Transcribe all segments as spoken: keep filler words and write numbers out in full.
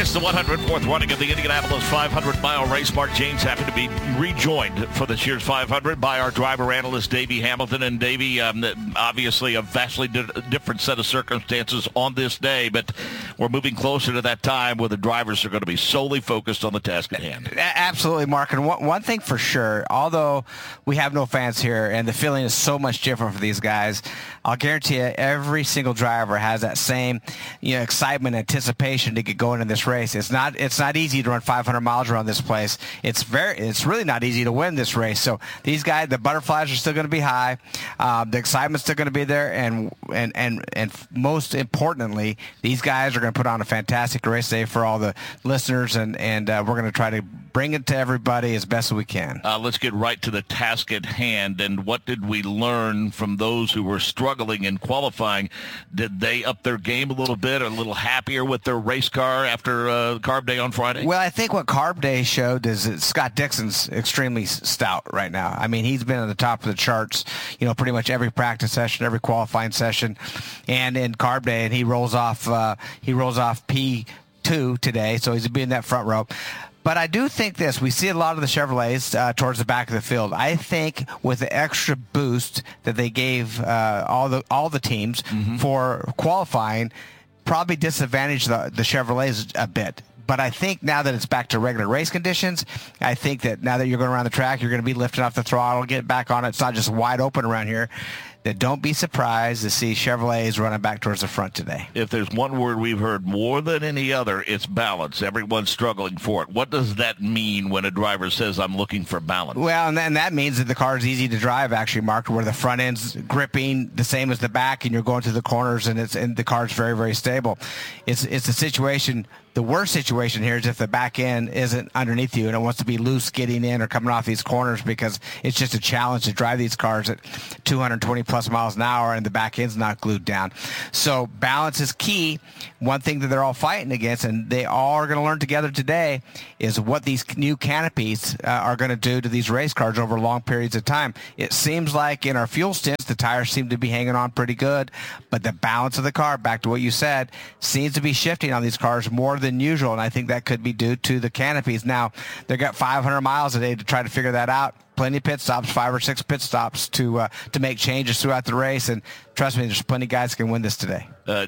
It's the one hundred fourth running of the Indianapolis five hundred mile race. Mark James happy to be rejoined for this year's five hundred by our driver analyst, Davey Hamilton. And Davey, um, obviously a vastly di- different set of circumstances on this day, but we're moving closer to that time where the drivers are going to be solely focused on the task at hand. Absolutely, Mark. And one, one thing for sure, although we have no fans here and the feeling is so much different for these guys, I'll guarantee you every single driver has that same, you know, excitement, anticipation to get going in this race. It's not it's not easy to run five hundred miles around this place. It's very it's really not easy to win this race. So these guys, the butterflies are still going to be high. Um, the excitement's still going to be there, and and and and most importantly, these guys are going to put on a fantastic race day for all the listeners, and and uh, we're going to try to bring it to everybody as best as we can. Uh, let's get right to the task at hand. And what did we learn from those who were struggling in qualifying? Did they up their game a little bit, or a little happier with their race car after uh, Carb Day on Friday? Well, I think what Carb Day showed is that Scott Dixon's extremely stout right now. I mean, he's been at the top of the charts, you know, pretty much every practice session, every qualifying session, and in Carb Day, and he rolls off uh, he rolls off P two today, so he's been in that front row. But I do think this. We see a lot of the Chevrolets uh, towards the back of the field. I think with the extra boost that they gave uh, all the all the teams mm-hmm. for qualifying, probably disadvantaged the, the Chevrolets a bit. But I think now that it's back to regular race conditions, I think that now that you're going around the track, you're going to be lifting off the throttle, get back on it. It's not just wide open around here. That don't be surprised to see Chevrolets running back towards the front today. If there's one word we've heard more than any other, it's balance. Everyone's struggling for it. What does that mean when a driver says, I'm looking for balance? Well, and then that means that the car is easy to drive, actually, Mark, where the front end's gripping the same as the back, and you're going through the corners, and it's and the car's very, very stable. It's it's a situation. The worst situation here is if the back end isn't underneath you and it wants to be loose getting in or coming off these corners, because it's just a challenge to drive these cars at two hundred twenty plus miles an hour and the back end's not glued down. So balance is key. One thing that they're all fighting against, and they all are going to learn together today, is what these new canopies uh, are going to do to these race cars over long periods of time. It seems like in our fuel stints, the tires seem to be hanging on pretty good, but the balance of the car, back to what you said, seems to be shifting on these cars more than usual, and I think that could be due to the canopies. Now, they've got five hundred miles a day to try to figure that out. Plenty of pit stops, five or six pit stops to uh, to make changes throughout the race, and trust me, there's plenty of guys who can win this today. Uh,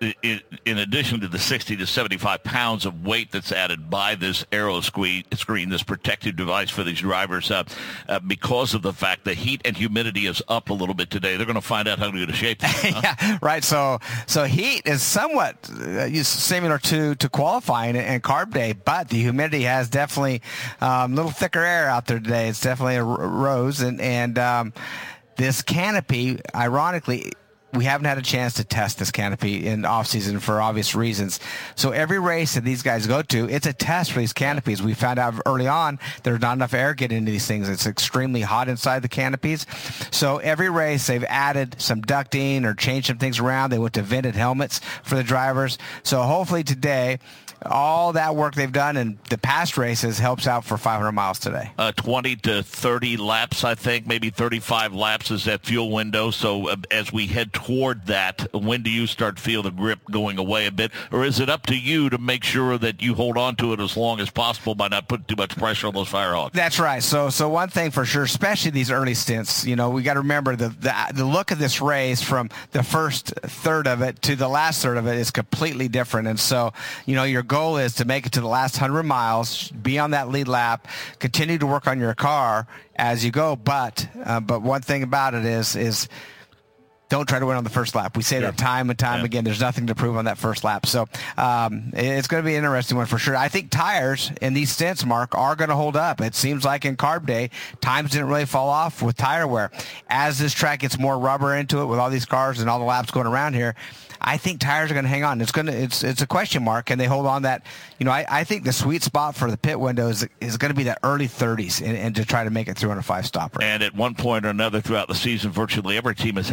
in addition to the sixty to seventy-five pounds of weight that's added by this aero screen, this protective device for these drivers, uh, uh, because of the fact the heat and humidity is up a little bit today, they're going to find out how to get a shape. Huh? Yeah, right. So, so heat is somewhat uh, similar to, to qualifying and Carb Day, but the humidity has definitely um, a um, little thicker air out there today. It's definitely a rose, and and um, this canopy, ironically, we haven't had a chance to test this canopy in off season for obvious reasons. So every race that these guys go to, it's a test for these canopies. We found out early on there's not enough air getting into these things. It's extremely hot inside the canopies. So every race they've added some ducting or changed some things around. They went to vented helmets for the drivers. So hopefully today, all that work they've done in the past races helps out for five hundred miles today. Uh, twenty to thirty laps, I think, maybe thirty-five laps is that fuel window. So uh, as we head toward that, when do you start to feel the grip going away a bit? Or is it up to you to make sure that you hold on to it as long as possible by not putting too much pressure on those Firehawks? That's right. So so one thing for sure, especially these early stints, you know, we got to remember the, the the look of this race from the first third of it to the last third of it is completely different. And so, you know, your goal is to make it to the last one hundred miles, be on that lead lap, continue to work on your car as you go. But uh, but one thing about it is is don't try to win on the first lap. We say sure. that time and time yeah. again. There's nothing to prove on that first lap. So um, it's going to be an interesting one for sure. I think tires in these stints, Mark, are going to hold up. It seems like in Carb Day, times didn't really fall off with tire wear. As this track gets more rubber into it with all these cars and all the laps going around here, I think tires are going to hang on. It's going to. It's it's a question mark. Can they hold on that? You know, I, I think the sweet spot for the pit window is, is going to be that early thirties and, and to try to make it through on a five stopper. And at one point or another throughout the season, virtually every team has had an issue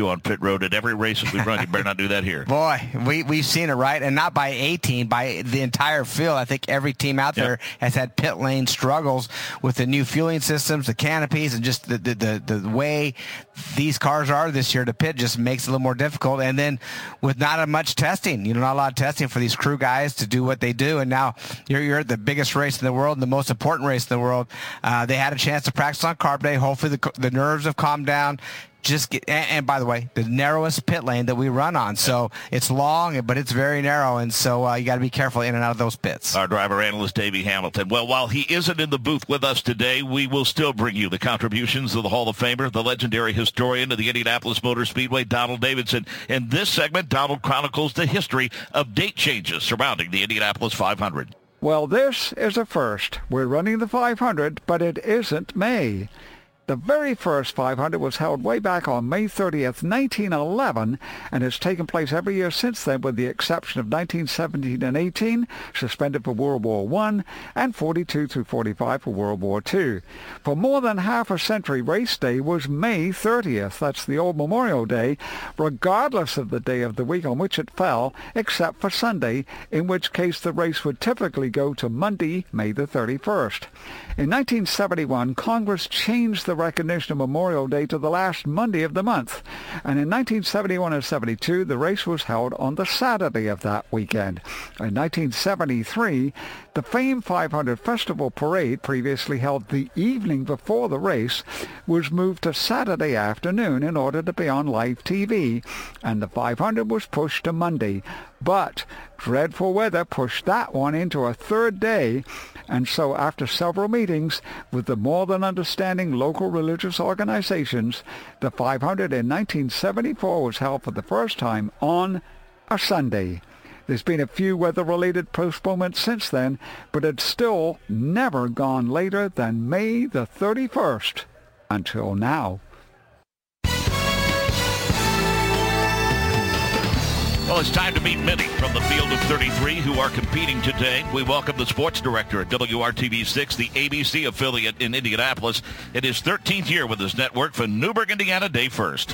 you on pit road at every race that we run. You better not do that here. Boy, we, we've seen it, right? And not by a team, by the entire field. I think every team out there yep. has had pit lane struggles with the new fueling systems, the canopies, and just the, the, the, the way these cars are this year to pit just makes it a little more difficult. And then with not much testing, you know, not a lot of testing for these crew guys to do what they do. And now you're, you're at the biggest race in the world, the most important race in the world. Uh, they had a chance to practice on carb day. Hopefully the, the nerves have calmed down. Just get, and, and by the way, the narrowest pit lane that we run on. So it's long, but it's very narrow. And so uh, you got to be careful in and out of those pits. Our driver analyst, Davey Hamilton. Well, while he isn't in the booth with us today, we will still bring you the contributions of the Hall of Famer, the legendary historian of the Indianapolis Motor Speedway, Donald Davidson. In this segment, Donald chronicles the history of date changes surrounding the Indianapolis five hundred. Well, this is a first. We're running the five hundred, but it isn't May. The very first five hundred was held way back on May thirtieth, nineteen eleven, and has taken place every year since then with the exception of nineteen seventeen and eighteen, suspended for World War One, and forty-two through forty-five for World War Two. For more than half a century, race day was May thirtieth. That's the old Memorial Day, regardless of the day of the week on which it fell, except for Sunday, in which case the race would typically go to Monday, May the thirty-first. In nineteen seventy-one, Congress changed the recognition of Memorial Day to the last Monday of the month, and in nineteen seventy-one and seventy-two, the race was held on the Saturday of that weekend. In nineteen seventy-three, the famed five hundred Festival Parade, previously held the evening before the race, was moved to Saturday afternoon in order to be on live T V, and the five hundred was pushed to Monday. But dreadful weather pushed that one into a third day, and so after several meetings with the more than understanding local religious organizations, the five hundred in nineteen seventy-four was held for the first time on a Sunday. There's been a few weather-related postponements since then, but it's still never gone later than May the thirty-first until now. Well, it's time to meet many from the field of thirty-three who are competing today. We welcome the sports director at W R T V six, the A B C affiliate in Indianapolis. It is thirteenth year with this network for Newburgh, Indiana, Dave First.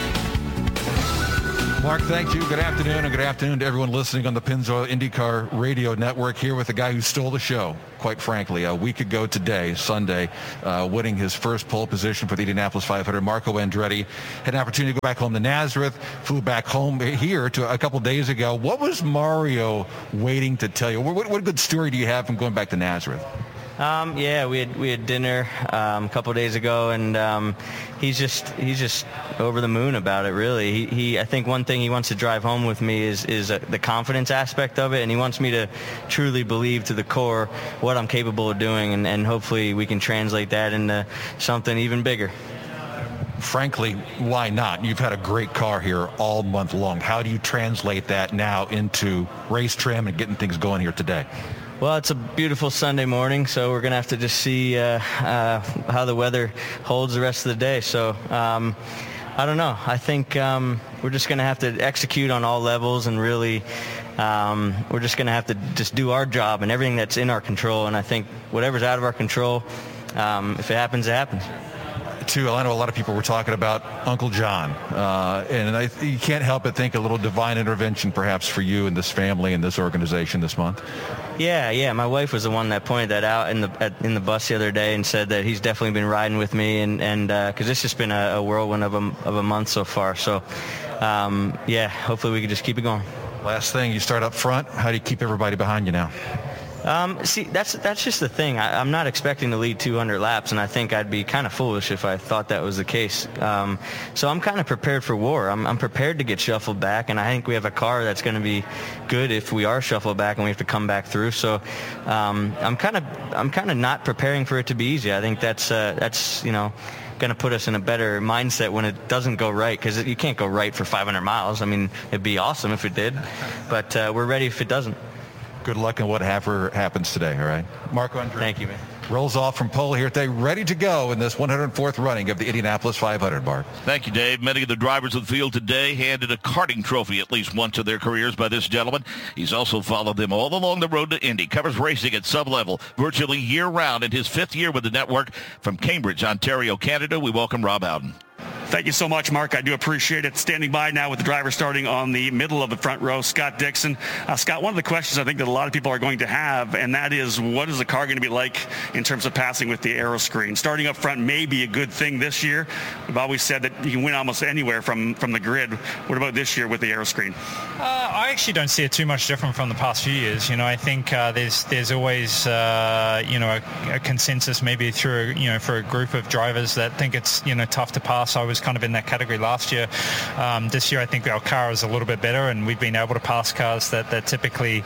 Mark, thank you. Good afternoon, and good afternoon to everyone listening on the Pennzoil IndyCar Radio Network, here with the guy who stole the show, quite frankly, a week ago today, Sunday, uh, winning his first pole position for the Indianapolis five hundred. Marco Andretti had an opportunity to go back home to Nazareth, flew back home here to a couple days ago. What was Mario waiting to tell you? What, what good story do you have from going back to Nazareth? Um, yeah, we had we had dinner um, a couple of days ago, and um, he's just he's just over the moon about it. Really, he, he I think one thing he wants to drive home with me is is uh, the confidence aspect of it, and he wants me to truly believe to the core what I'm capable of doing, and, and hopefully we can translate that into something even bigger. Frankly, why not? You've had a great car here all month long. How do you translate that now into race trim and getting things going here today? Well, it's a beautiful Sunday morning, so we're going to have to just see uh, uh, how the weather holds the rest of the day. So um, I don't know. I think um, we're just going to have to execute on all levels, and really um, we're just going to have to just do our job and everything that's in our control. And I think whatever's out of our control, um, if it happens, it happens. Too, I know a lot of people were talking about Uncle John, uh, and I, you can't help but think a little divine intervention perhaps for you and this family and this organization this month. Yeah, yeah. My wife was the one that pointed that out in the at, in the bus the other day and said that he's definitely been riding with me, and and because uh, it's just been a, a whirlwind of a of a month so far. So, um, yeah, hopefully we can just keep it going. Last thing, you start up front. How do you keep everybody behind you now? Um, see, that's that's just the thing. I, I'm not expecting to lead two hundred laps, and I think I'd be kind of foolish if I thought that was the case. Um, so I'm kind of prepared for war. I'm, I'm prepared to get shuffled back, and I think we have a car that's going to be good if we are shuffled back and we have to come back through. So um, I'm kind of I'm kind of not preparing for it to be easy. I think that's uh, that's you know. going to put us in a better mindset when it doesn't go right, because you can't go right for five hundred miles. I mean, it'd be awesome if it did, but uh, we're ready if it doesn't. Good luck in whatever happens today, all right? Marco Andretti. Thank you, man. Rolls off from pole here today, ready to go in this one hundred fourth running of the Indianapolis five hundred, Mark. Thank you, Dave. Many of the drivers of the field today handed a karting trophy at least once in their careers by this gentleman. He's also followed them all along the road to Indy, covers racing at sub-level virtually year-round in his fifth year with the network. From Cambridge, Ontario, Canada, we welcome Rob Howden. Thank you so much, Mark. I do appreciate it. Standing by now with the driver starting on the middle of the front row, Scott Dixon. Uh, Scott, one of the questions I think that a lot of people are going to have, and that is, what is the car going to be like in terms of passing with the aero screen? Starting up front may be a good thing this year. We've always said that you can win almost anywhere from, from the grid. What about this year with the aero screen? Uh, I actually don't see it too much different from the past few years. You know, I think uh, there's there's always uh, you know a, a consensus maybe through you know for a group of drivers that think it's you know tough to pass. I was kind of in that category last year. Um, this year I think our car is a little bit better, and we've been able to pass cars that that typically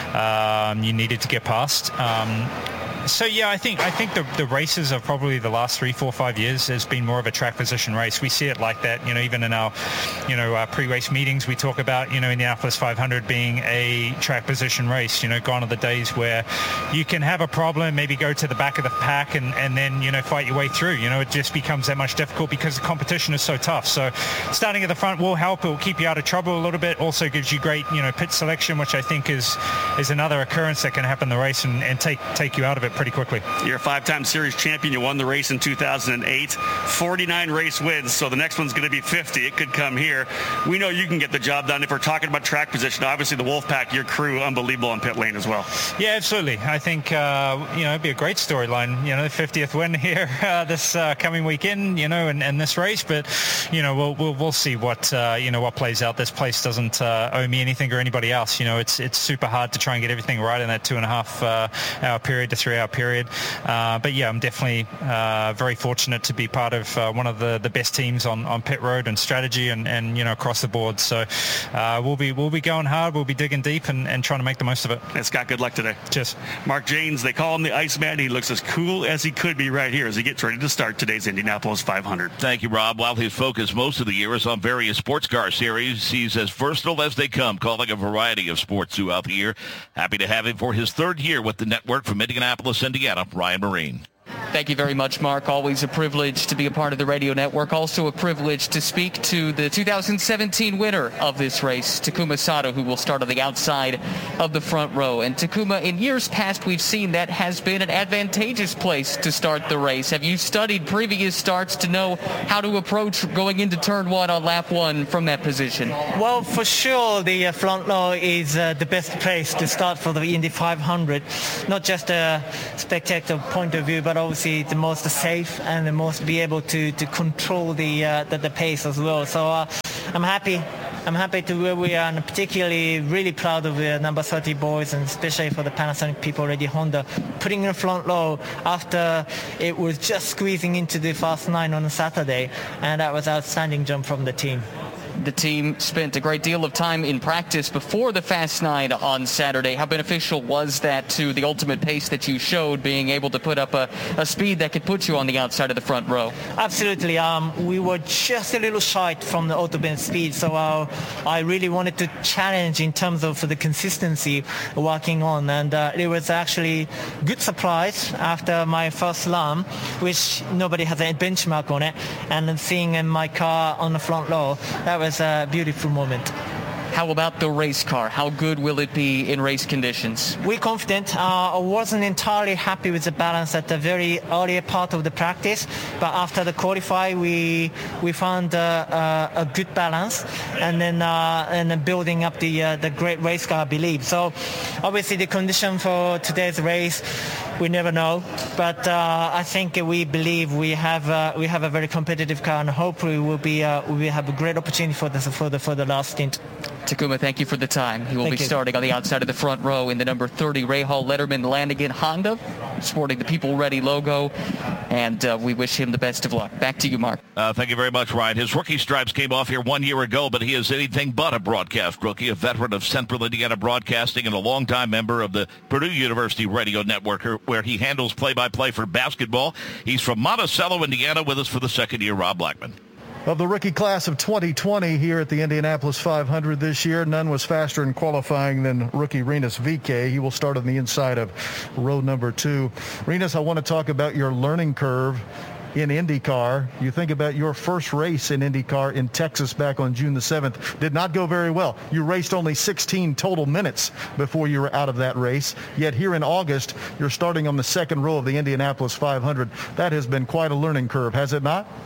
um, you needed to get past. Um, So yeah, I think I think the the races of probably the last three, four, five years has been more of a track position race. We see it like that, you know, even in our, you know, our pre-race meetings, we talk about, you know, Indianapolis five hundred being a track position race. You know, gone are the days where you can have a problem, maybe go to the back of the pack, and and then you know fight your way through. You know, it just becomes that much difficult because the competition is so tough. So starting at the front will help. It will keep you out of trouble a little bit. Also gives you great, you know, pit selection, which I think is is another occurrence that can happen in the race and, and take take you out of it pretty quickly. You're a five-time series champion. You won the race in two thousand eight. forty-nine race wins, so the next one's going to be fifty. It could come here. We know you can get the job done. If we're talking about track position, obviously the Wolfpack, your crew, unbelievable on pit lane as well. Yeah, absolutely. I think, uh, you know, it'd be a great storyline, you know, the fiftieth win here uh, this uh, coming weekend, you know, and, and this race. But, you know, we'll we'll, we'll see what, uh, you know, what plays out. This place doesn't uh, owe me anything or anybody else. You know, it's it's super hard to try and get everything right in that two and a half uh, hour period to three hour period. Uh, but yeah, I'm definitely uh, very fortunate to be part of uh, one of the, the best teams on, on pit road and strategy and, and you know across the board. So uh, we'll be we'll be going hard. We'll be digging deep and, and trying to make the most of it. And Scott, good luck today. Cheers. Mark Jaynes, they call him the Iceman. He looks as cool as he could be right here as he gets ready to start today's Indianapolis five hundred. Thank you, Rob. While his focus most of the year is on various sports car series, he's as versatile as they come, calling a variety of sports throughout the year. Happy to have him for his third year with the network from Indianapolis, Indiana, Ryan Marine. Thank you very much, Mark. Always a privilege to be a part of the radio network. Also a privilege to speak to the two thousand seventeen winner of this race, Takuma Sato, who will start on the outside of the front row. And Takuma, in years past, we've seen that has been an advantageous place to start the race. Have you studied previous starts to know how to approach going into turn one on lap one from that position? Well, for sure, the uh, front row is uh, the best place to start for the Indy five hundred. Not just a spectator point of view, but obviously the most safe and the most be able to, to control the, uh, the the pace as well. So uh, I'm happy. I'm happy to where we are, and particularly really proud of the number thirty boys, and especially for the Panasonic people already, Honda, putting in front row after it was just squeezing into the fast nine on a Saturday, and that was outstanding jump from the team. The team spent a great deal of time in practice before the Fast Nine on Saturday. How beneficial was that to the ultimate pace that you showed, being able to put up a, a speed that could put you on the outside of the front row? Absolutely. Um, we were just a little shy from the Autobahn speed, so uh, I really wanted to challenge in terms of the consistency working on, and uh, it was actually good surprise after my first run, which nobody has a benchmark on it, and then seeing in my car on the front row, that was was a beautiful moment. How about the race car? How good will it be in race conditions? We're confident. Uh, I wasn't entirely happy with the balance at the very earlier part of the practice, but after the qualify, we we found uh, uh, a good balance, and then uh, and then building up the uh, the great race car, I believe. So, obviously, the condition for today's race, we never know, but uh, I think we believe we have uh, we have a very competitive car, and hopefully we'll be uh, we have a great opportunity for this for the for the last stint. Takuma, thank you for the time. He will Thank be you. starting on the outside of the front row in the number thirty Rahal Letterman Lanigan Honda, sporting the People Ready logo, and uh, we wish him the best of luck. Back to you, Mark. Uh, thank you very much, Ryan. His rookie stripes came off here one year ago, but he is anything but a broadcast rookie, a veteran of Central Indiana Broadcasting and a longtime member of the Purdue University Radio Network, where he handles play-by-play for basketball. He's from Monticello, Indiana, with us for the second year, Rob Blackman. Of the rookie class of twenty twenty here at the Indianapolis five hundred this year, none was faster in qualifying than rookie Rinus V K. He will start on the inside of row number two. Rinus, I want to talk about your learning curve in IndyCar. You think about your first race in IndyCar in Texas back on June the seventh. Did not go very well. You raced only sixteen total minutes before you were out of that race. Yet here in August, you're starting on the second row of the Indianapolis five hundred. That has been quite a learning curve, has it not?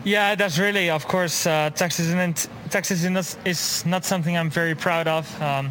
Yeah, that's really, of course, uh, Texas isn't, Texas is not, is not something I'm very proud of. Um,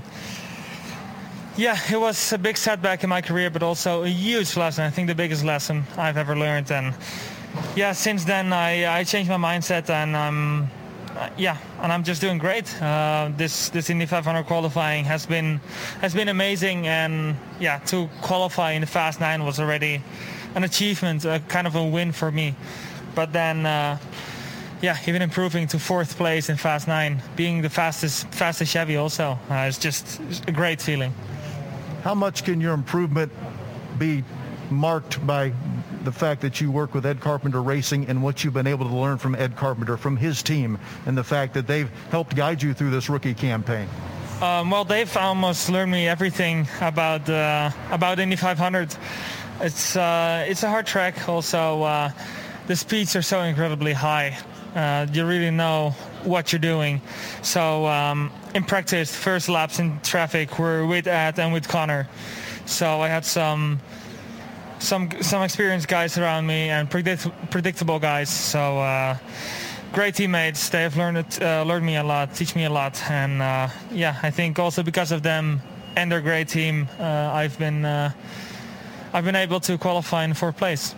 yeah, it was a big setback in my career, but also a huge lesson. I think the biggest lesson I've ever learned. And yeah, since then I, I changed my mindset, and I'm uh, yeah, and I'm just doing great. Uh, this this Indy five hundred qualifying has been has been amazing, and yeah, to qualify in the Fast Nine was already an achievement, a kind of a win for me. But then, uh, yeah, even improving to fourth place in Fast Nine, being the fastest fastest Chevy also, uh, it's just a great feeling. How much can your improvement be marked by the fact that you work with Ed Carpenter Racing and what you've been able to learn from Ed Carpenter, from his team, and the fact that they've helped guide you through this rookie campaign? Um, well, they've almost learned me everything about uh, about Indy five hundred. It's uh, it's a hard track. Also, uh, the speeds are so incredibly high. Uh, you really know what you're doing. So um, in practice, first laps in traffic were with Ed and with Connor. So I had some some some experienced guys around me and predict, predictable guys. So uh, great teammates. They have learned it, uh, learned me a lot, teach me a lot, and uh, yeah, I think also because of them and their great team, uh, I've been uh, I've been able to qualify in fourth place.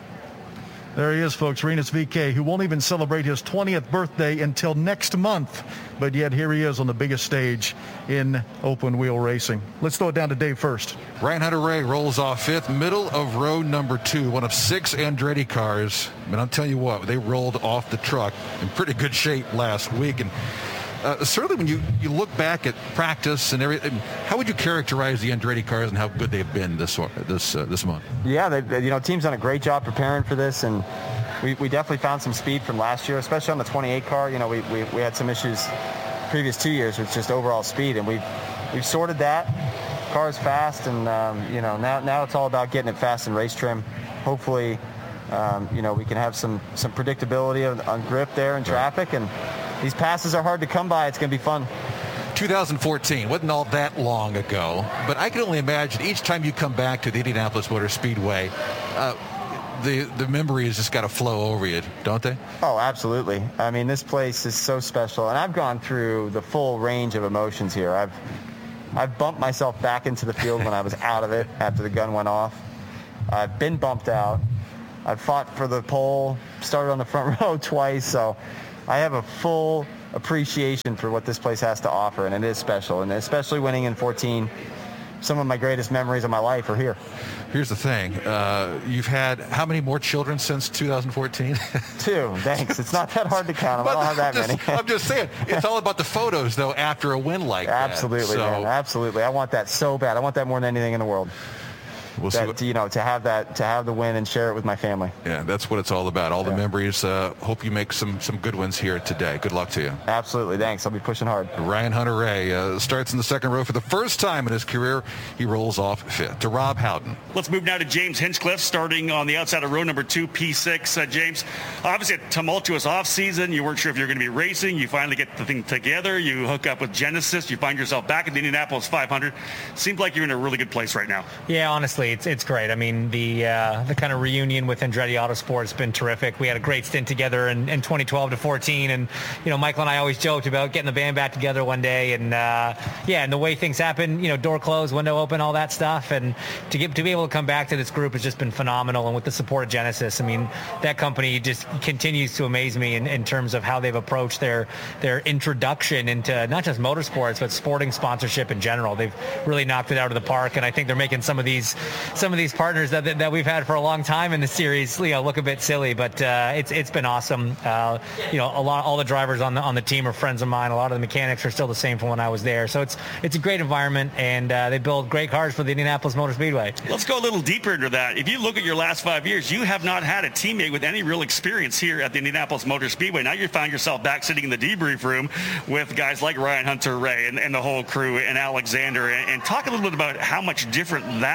There he is, folks, Rinus V K, who won't even celebrate his twentieth birthday until next month. But yet here he is on the biggest stage in open wheel racing. Let's throw it down to Dave first. Ryan Hunter-Reay rolls off fifth, middle of row number two, one of six Andretti cars. And I'll tell you what, they rolled off the truck in pretty good shape last week. And uh, certainly when you, you look back at practice and everything, how would you characterize the Andretti cars and how good they've been this this uh, this month? Yeah, they, they, you know, team's done a great job preparing for this, and we, we definitely found some speed from last year, especially on the twenty-eight car. You know, we, we, we had some issues previous two years with just overall speed, and we've we've sorted that. Car's fast, and um, you know, now now it's all about getting it fast in race trim. Hopefully, um, you know, we can have some some predictability on, on grip there in traffic, and these passes are hard to come by. It's going to be fun. two thousand fourteen wasn't all that long ago, but I can only imagine each time you come back to the Indianapolis Motor Speedway, uh, the the memories just got to flow over you, don't they? Oh, absolutely. I mean, this place is so special, and I've gone through the full range of emotions here. I've I've bumped myself back into the field when I was out of it after the gun went off. I've been bumped out. I've fought for the pole, started on the front row twice, so I have a full appreciation for what this place has to offer, and it is special, and especially winning in fourteen. Some of my greatest memories of my life are here. Here's the thing. Uh, you've had how many more children since two thousand fourteen? Two, thanks. It's not that hard to count them. I don't have that just, many. I'm just saying, it's all about the photos, though, after a win like absolutely, that. Absolutely, man. Absolutely. I want that so bad. I want that more than anything in the world. We'll that, see what, you know, to have that, to have the win and share it with my family. Yeah, that's what it's all about. All yeah. the memories. Uh, hope you make some some good ones here today. Good luck to you. Absolutely, thanks. I'll be pushing hard. Ryan Hunter-Reay uh, starts in the second row for the first time in his career. He rolls off fifth. To Rob Howden. Let's move now to James Hinchcliffe, starting on the outside of row number two, P six. Uh, James, obviously a tumultuous off season. You weren't sure if you were going to be racing. You finally get the thing together. You hook up with Genesis. You find yourself back at the Indianapolis five hundred. Seems like you're in a really good place right now. Yeah, honestly, it's it's great. I mean, the uh, the kind of reunion with Andretti Autosport has been terrific. We had a great stint together in, in twenty twelve to fourteen, and you know, Michael and I always joked about getting the band back together one day, and uh, yeah, and the way things happen, you know, door closed, window open, all that stuff, and to get to be able to come back to this group has just been phenomenal. And with the support of Genesis, I mean, that company just continues to amaze me in, in terms of how they've approached their their introduction into not just motorsports but sporting sponsorship in general. They've really knocked it out of the park, and I think they're making some of these some of these partners that that we've had for a long time in the series, you know, look a bit silly, but uh, it's it's been awesome. Uh, you know, a lot all the drivers on the on the team are friends of mine. A lot of the mechanics are still the same from when I was there. So it's it's a great environment, and uh, they build great cars for the Indianapolis Motor Speedway. Let's go a little deeper into that. If you look at your last five years, you have not had a teammate with any real experience here at the Indianapolis Motor Speedway. Now you find yourself back sitting in the debrief room with guys like Ryan Hunter-Reay and, and the whole crew and Alexander, and, and talk a little bit about how much different that makes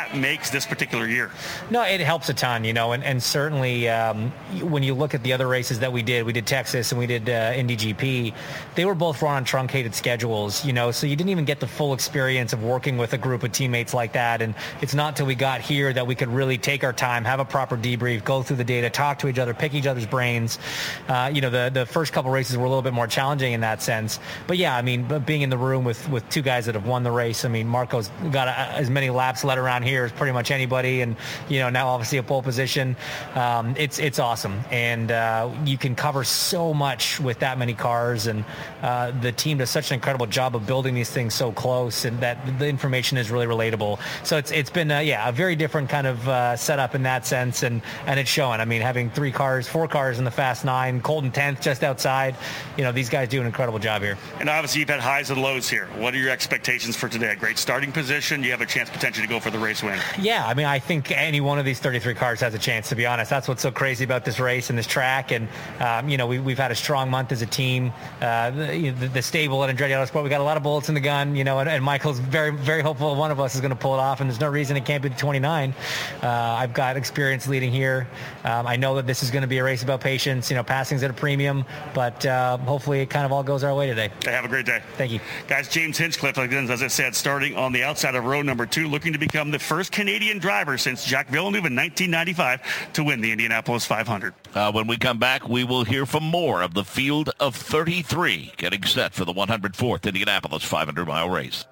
impacts this particular year? No, it helps a ton, you know, and, and certainly um, when you look at the other races that we did, we did Texas and we did uh, Indy G P, they were both run on truncated schedules, you know, so you didn't even get the full experience of working with a group of teammates like that. And it's not till we got here that we could really take our time, have a proper debrief, go through the data, talk to each other, pick each other's brains. Uh, you know, the, the first couple races were a little bit more challenging in that sense. But yeah, I mean, but being in the room with, with two guys that have won the race, I mean, Marco's got a, as many laps led around here as pretty much anybody. And, you know, now obviously a pole position. Um, it's, it's awesome. And uh, you can cover so much with that many cars. And uh, the team does such an incredible job of building these things so close, and that the information is really relatable. So it's it's been, uh, yeah, a very different kind of uh, setup in that sense. And, and it's showing. I mean, having three cars, four cars in the Fast Nine, Colton tenth just outside, you know, these guys do an incredible job here. And obviously you've had highs and lows here. What are your expectations for today? A great starting position. You have a chance potentially to go for the race win. Yeah, I mean, I think any one of these thirty-three cars has a chance, to be honest. That's what's so crazy about this race and this track. And, um, you know, we, we've had a strong month as a team. Uh, the, the, the stable at Andretti Autosport, we got a lot of bullets in the gun, you know, and, and Michael's very, very hopeful one of us is going to pull it off, and there's no reason it can't be the twenty-nine. Uh, I've got experience leading here. Um, I know that this is going to be a race about patience. You know, passing's at a premium, but uh, hopefully it kind of all goes our way today. Hey, have a great day. Thank you. Guys, James Hinchcliffe, as I said, starting on the outside of row number two, looking to become the first Canadian driver since Jacques Villeneuve in nineteen ninety-five to win the Indianapolis five hundred. Uh, when we come back, we will hear from more of the field of thirty-three getting set for the one hundred fourth Indianapolis five hundred mile race.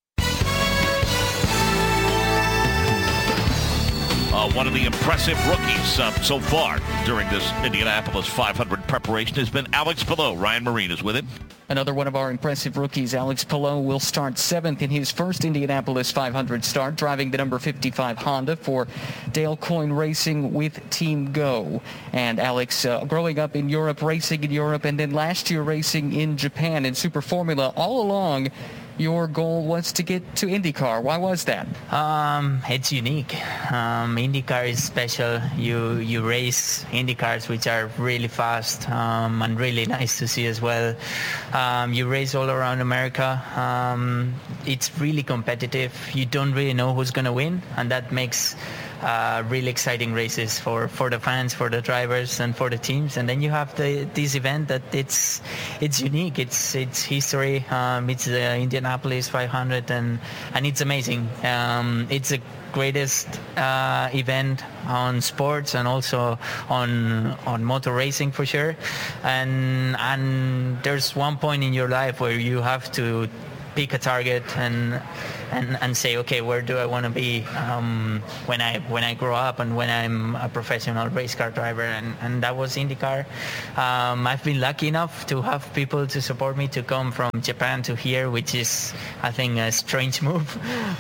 Uh, one of the impressive rookies uh, so far during this Indianapolis five hundred preparation has been Alex Palou. Ryan Marine is with him. Another one of our impressive rookies, Alex Palou, will start seventh in his first Indianapolis five hundred start, driving the number fifty-five Honda for Dale Coyne Racing with Team Go. And Alex, uh, growing up in Europe, racing in Europe, and then last year racing in Japan in Super Formula, all along, your goal was to get to IndyCar. Why was that? Um, it's unique. Um, IndyCar is special. You you race IndyCars, which are really fast um, and really nice to see as well. Um, you race all around America. Um, it's really competitive. You don't really know who's going to win, and that makes Uh, really exciting races for, for the fans, for the drivers, and for the teams. And then you have the this event that it's it's unique. It's it's history. Um, it's the Indianapolis five hundred, and and it's amazing. Um, it's the greatest uh, event on sports and also on on motor racing for sure. And and there's one point in your life where you have to pick a target and and and say, okay, where do I want to be um, when I when I grow up and when I'm a professional race car driver, and, and that was IndyCar. Um, I've been lucky enough to have people to support me to come from Japan to here, which is, I think, a strange move,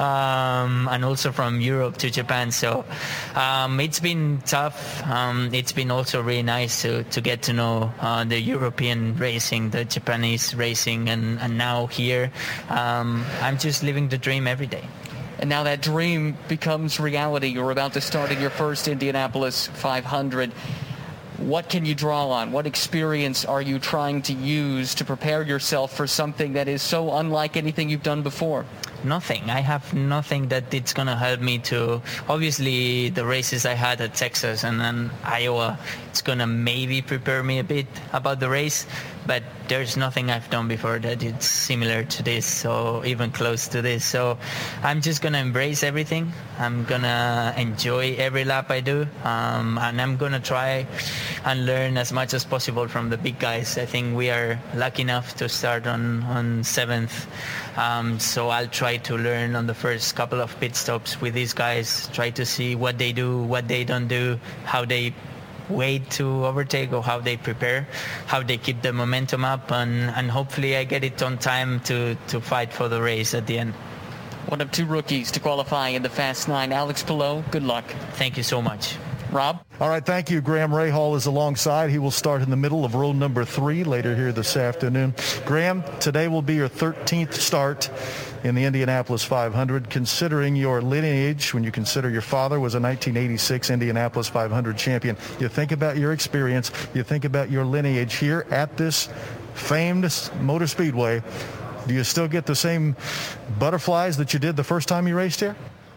um, and also from Europe to Japan. So um, it's been tough. Um, it's been also really nice to, to get to know uh, the European racing, the Japanese racing, and, and now here. Um, I'm just living the dream every day. And now that dream becomes reality. You're about to start in your first Indianapolis five hundred. What can you draw on? What experience are you trying to use to prepare yourself for something that is so unlike anything you've done before? Nothing. I have nothing that it's going to help me to... Obviously, the races I had at Texas and then Iowa, it's going to maybe prepare me a bit about the race, but there's nothing I've done before that it's similar to this, or even close to this. So I'm just going to embrace everything. I'm going to enjoy every lap I do, um, and I'm going to try and learn as much as possible from the big guys. I think we are lucky enough to start on, on seventh, um, so I'll try to learn on the first couple of pit stops with these guys, try to see what they do, what they don't do, how they wait to overtake, or how they prepare, how they keep the momentum up, and, and hopefully I get it on time to, to fight for the race at the end. One of two rookies to qualify in the Fast Nine. Alex Palou, good luck. Thank you so much. Rob? All right, thank you. Graham Rahal is alongside. He will start in the middle of row number three later here this afternoon. Graham, today will be your thirteenth start in the Indianapolis five hundred. Considering your lineage, when you consider your father was a nineteen eighty-six Indianapolis five hundred champion, you think about your experience, you think about your lineage here at this famed motor speedway. Do you still get the same butterflies that you did the first time you raced here?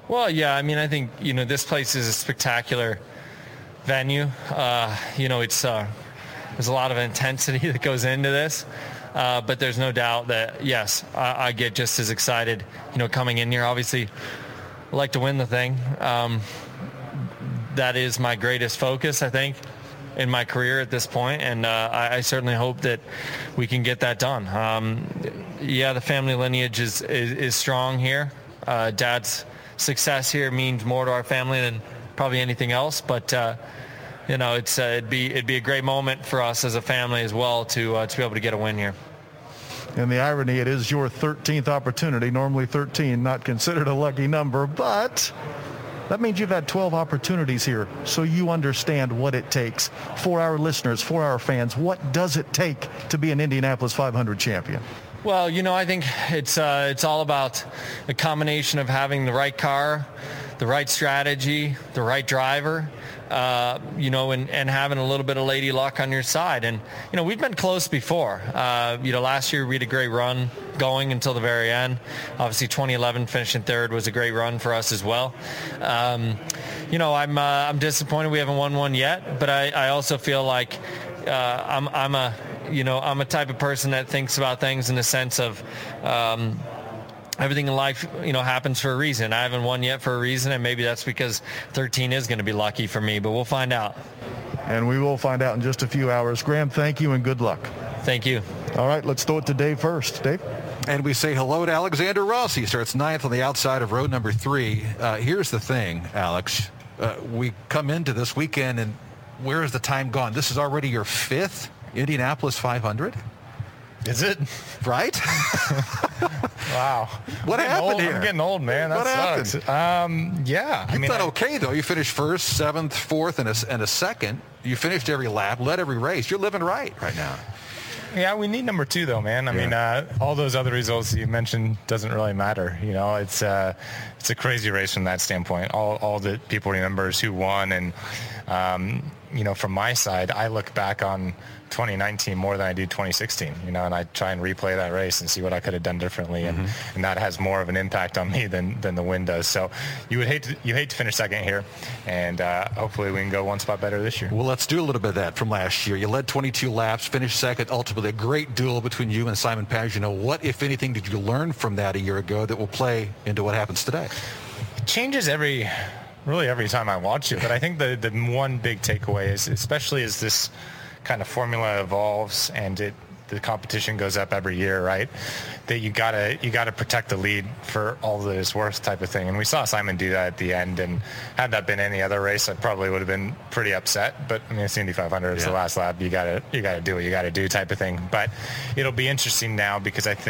Well, yeah, I mean, I think, you know, this place is a spectacular venue. Uh, you know, it's uh, there's a lot of intensity that goes into this. Uh, but there's no doubt that, yes, I, I get just as excited, you know, coming in here. Obviously, I like to win the thing. Um, that is my greatest focus, I think, in my career at this point, and uh, I, I certainly hope that we can get that done. Um, yeah, the family lineage is, is, is strong here. Uh, Dad's success here means more to our family than probably anything else, but uh, you know, it's uh, it'd be it'd be a great moment for us as a family as well to uh, to be able to get a win here. And the irony, it is your thirteenth opportunity. Normally thirteen, not considered a lucky number, but that means you've had twelve opportunities here, so you understand what it takes. For our listeners, for our fans, what does it take to be an Indianapolis five hundred champion? Well, you know, I think it's uh, it's all about a combination of having the right car, the right strategy, the right driver, uh, you know, and, and having a little bit of lady luck on your side. And, you know, we've been close before. Uh, you know, last year we had a great run going until the very end. Obviously, twenty eleven finishing third was a great run for us as well. Um, you know, I'm uh, I'm disappointed we haven't won one yet, but I, I also feel like uh, I'm I'm a you know I'm a type of person that thinks about things in the sense of um, everything in life, you know, happens for a reason. I haven't won yet for a reason, and maybe that's because thirteen is going to be lucky for me, but we'll find out. And we will find out in just a few hours. Graham, thank you and good luck. Thank you. All right, let's throw it to Dave first. Dave? And we say hello to Alexander Rossi. Starts ninth on the outside of road number three. Uh, here's the thing, Alex. Uh, we come into this weekend, and where is the time gone? This is already your fifth Indianapolis five hundred? Is it? Right? Wow. What I'm happened old. here? I'm getting old, man. That what sucks. happened? Um, yeah. You've I mean, done I, okay, though. You finished first, seventh, fourth, and a, and a second. You finished every lap, led every race. You're living right right now. Yeah, we need number two, though, man. I Yeah. mean, uh, all those other results you mentioned doesn't really matter. You know, it's uh, it's a crazy race from that standpoint. All all the people remember is who won, and um, you know, from my side, I look back on twenty nineteen more than I do twenty sixteen, you know, and I try and replay that race and see what I could have done differently. And, mm-hmm. and that has more of an impact on me than, than the win does. So you would hate to, you hate to finish second here, and uh, hopefully we can go one spot better this year. Well, let's do a little bit of that from last year. You led twenty-two laps, finished second, ultimately a great duel between you and Simon Pagenaud. What, if anything, did you learn from that a year ago that will play into what happens today? It changes every, really every time I watch it. But I think the, the one big takeaway is, especially as this kind of formula evolves and it the competition goes up every year, right? That you gotta you gotta protect the lead for all that it's worth, type of thing. And we saw Simon do that at the end. And had that been any other race, I probably would have been pretty upset. But I mean, it's Indy five hundred. It's yeah. the last lap. You gotta you gotta do what you gotta do, type of thing. But it'll be interesting now because I think.